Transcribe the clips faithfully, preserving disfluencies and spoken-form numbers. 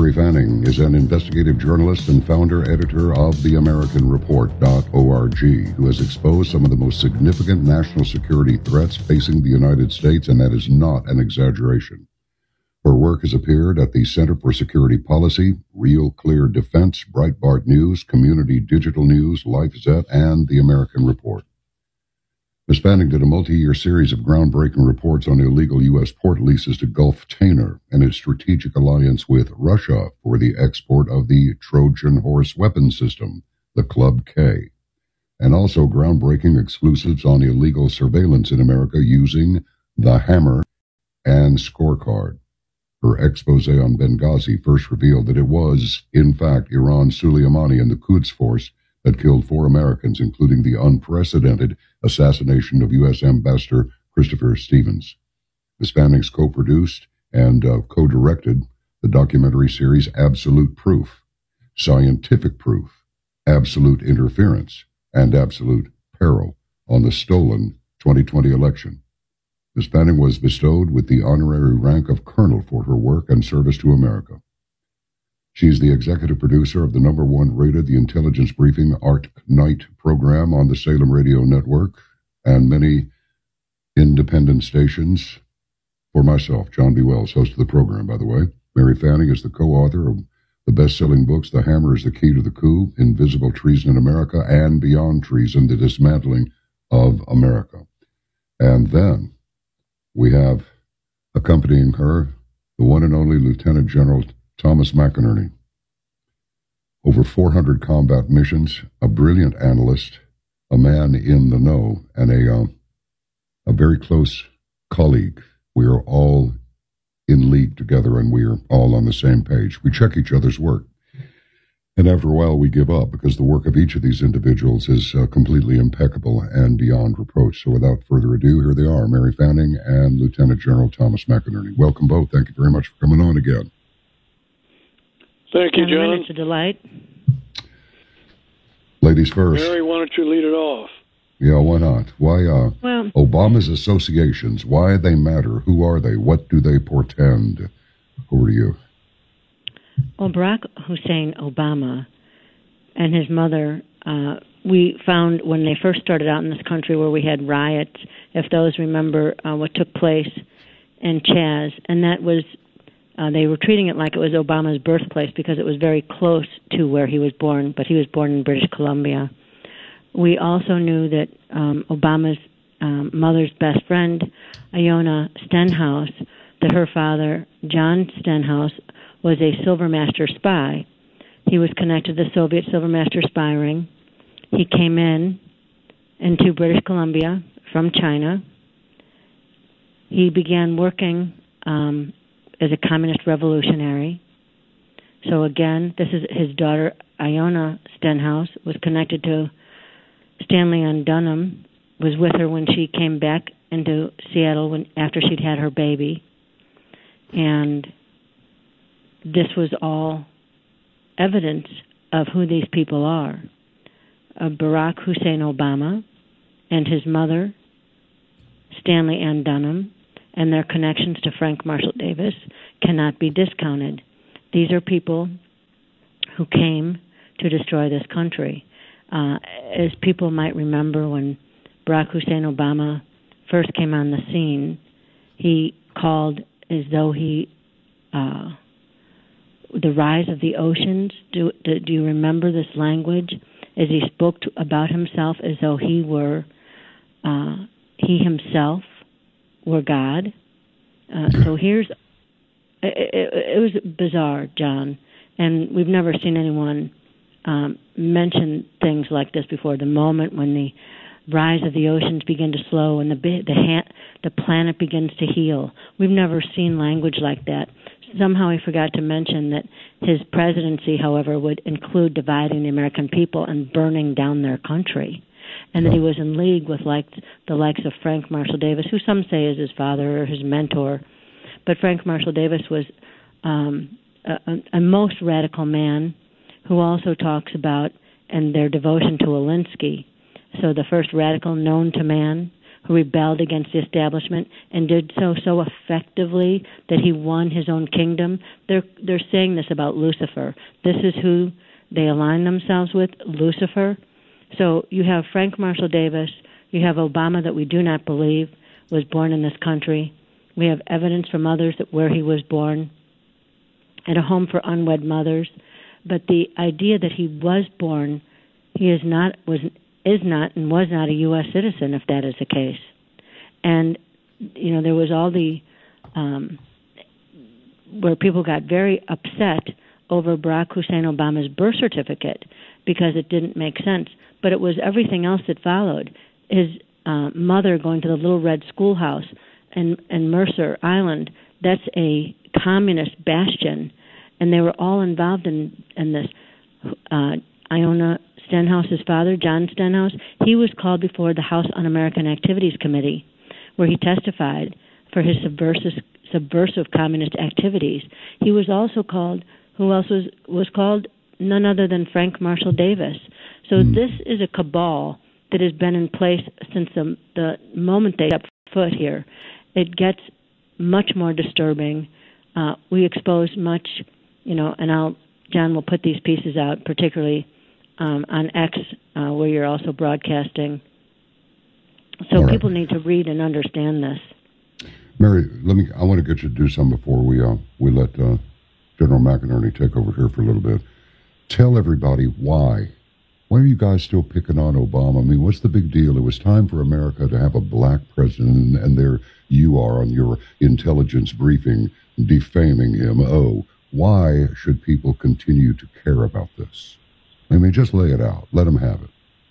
Mary Fanning is an investigative journalist and founder-editor of the American Report dot org, who has exposed some of the most significant national security threats facing the United States, and that is not an exaggeration. Her work has appeared at the Center for Security Policy, Real Clear Defense, Breitbart News, Community Digital News, LifeZette, and the American Report. Miz Fanning did a multi-year series of groundbreaking reports on illegal U S port leases to Gulf Tainer and its strategic alliance with Russia for the export of the Trojan Horse weapon system, the Club K, and also groundbreaking exclusives on illegal surveillance in America using the Hammer and Scorecard. Her expose on Benghazi first revealed that it was, in fact, Iran Soleimani and the Quds Force that killed four Americans, including the unprecedented assassination of U S Ambassador Christopher Stevens. Miz Fanning's co-produced and uh, co-directed the documentary series Absolute Proof, Scientific Proof, Absolute Interference, and Absolute Peril on the stolen twenty twenty election. Miz Fanning was bestowed with the honorary rank of colonel for her work and service to America. She is the executive producer of the number one rated The Intelligence Briefing Art Night program on the Salem Radio Network and many independent stations. For myself, John B. Wells, host of the program, by the way. Mary Fanning is the co-author of the best-selling books The Hammer is the Key to the Coup, Invisible Treason in America, and Beyond Treason, The Dismantling of America. And then we have accompanying her the one and only Lieutenant General Thomas McInerney. Over four hundred combat missions, a brilliant analyst, a man in the know, and a, uh, a very close colleague. We are all in league together, and we are all on the same page. We check each other's work. And after a while, we give up because the work of each of these individuals is uh, completely impeccable and beyond reproach. So without further ado, here they are, Mary Fanning and Lieutenant General Thomas McInerney. Welcome both. Thank you very much for coming on again. Thank you, John. It's a delight. Ladies first. Mary, why don't you lead it off? Yeah, why not? Why, uh, well, Obama's associations, why they matter, who are they, what do they portend? Over to you. Well, Barack Hussein Obama and his mother, uh, we found when they first started out in this country where we had riots, if those remember uh, what took place in Chaz, and that was Uh, they were treating it like it was Obama's birthplace because it was very close to where he was born, but he was born in British Columbia. We also knew that um, Obama's um, mother's best friend, Iona Stenhouse, that her father, John Stenhouse, was a Silver Master spy. He was connected to the Soviet Silver Master spy ring. He came in into British Columbia from China. He began working um, as a communist revolutionary. So again, this is his daughter, Iona Stenhouse, was connected to Stanley Ann Dunham, was with her when she came back into Seattle when after she'd had her baby. And this was all evidence of who these people are. Uh, Barack Hussein Obama and his mother, Stanley Ann Dunham, and their connections to Frank Marshall Davis cannot be discounted. These are people who came to destroy this country. Uh, as people might remember, when Barack Hussein Obama first came on the scene, he called as though he, uh, the rise of the oceans, do, do, do you remember this language? As he spoke to, about himself as though he were, uh, he himself were God. Uh, so here's, it, it, it was bizarre, John, and we've never seen anyone um, mention things like this before. The moment when the rise of the oceans begin to slow and the the, ha- the planet begins to heal. We've never seen language like that. Somehow he forgot to mention that his presidency, however, would include dividing the American people and burning down their country. And that he was in league with like the likes of Frank Marshall Davis, who some say is his father or his mentor. But Frank Marshall Davis was um, a, a most radical man who also talks about and their devotion to Alinsky. So the first radical known to man who rebelled against the establishment and did so so effectively that he won his own kingdom. They're they're saying this about Lucifer. This is who they align themselves with, Lucifer. So you have Frank Marshall Davis, you have Obama that we do not believe was born in this country. We have evidence from others that where he was born, at a home for unwed mothers. But the idea that he was born, he is not, was, is not, and was not a U S citizen, if that is the case. And, you know, there was all the, um, where people got very upset over Barack Hussein Obama's birth certificate because it didn't make sense. But it was everything else that followed. His uh, mother going to the Little Red Schoolhouse in, in Mercer Island, that's a communist bastion. And they were all involved in, in this. Uh, Iona Stenhouse's father, John Stenhouse, he was called before the House Un-American Activities Committee, where he testified for his subversive, subversive communist activities. He was also called, who else was, was called? None other than Frank Marshall Davis. So mm. this is a cabal that has been in place since the, the moment they stepped foot here. It gets much more disturbing. Uh, we expose much, you know, and I'll, John will put these pieces out, particularly um, on X, uh, where you're also broadcasting. So All right. People need to read and understand this. Mary, let me. I want to get you to do something before we uh, we let uh, General McInerney take over here for a little bit. Tell everybody why. Why are you guys still picking on Obama? I mean, what's the big deal? It was time for America to have a black president, and there you are on your intelligence briefing defaming him. Oh, why should people continue to care about this? I mean, just lay it out. Let them have it.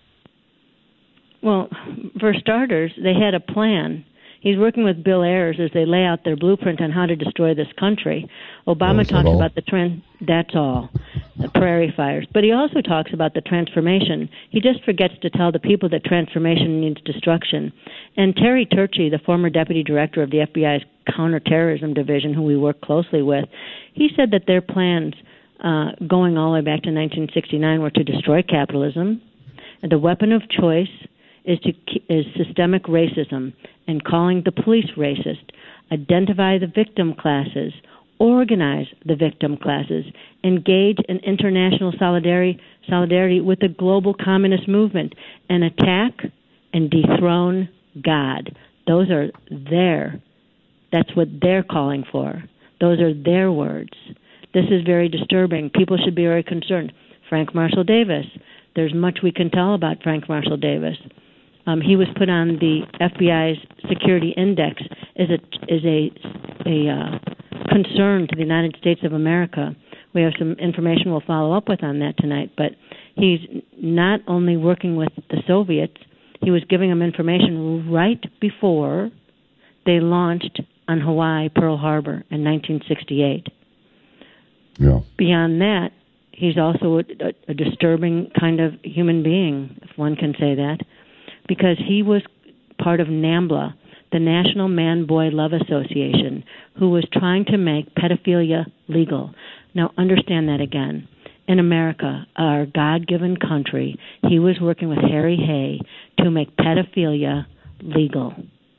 Well, for starters, they had a plan. He's working with Bill Ayers as they lay out their blueprint on how to destroy this country. Obama oh, talks all? about the trend. That's all, the prairie fires. But he also talks about the transformation. He just forgets to tell the people that transformation means destruction. And Terry Turchi, the former deputy director of the F B I's counterterrorism division, who we work closely with, he said that their plans, uh, going all the way back to nineteen sixty-nine, were to destroy capitalism. And the weapon of choice is to is systemic racism and calling the police racist, identify the victim classes, organize the victim classes, engage in international solidarity solidarity with the global communist movement, and attack and dethrone God. Those are their, that's what they're calling for. Those are their words. This is very disturbing. People should be very concerned. Frank Marshall Davis, there's much we can tell about Frank Marshall Davis. Um, he was put on the F B I's security index as a as a a uh, concern to the United States of America. We have some information we'll follow up with on that tonight. But he's not only working with the Soviets; he was giving them information right before they launched on Hawaii, Pearl Harbor, in nineteen sixty-eight. Yeah. Beyond that, he's also a, a, a disturbing kind of human being, if one can say that, because he was part of NAMBLA, the National Man-Boy Love Association, who was trying to make pedophilia legal. Now, understand that again. In America, our God-given country, he was working with Harry Hay to make pedophilia legal.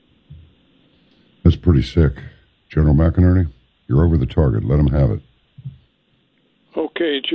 That's pretty sick. General McInerney, you're over the target. Let him have it. Okay,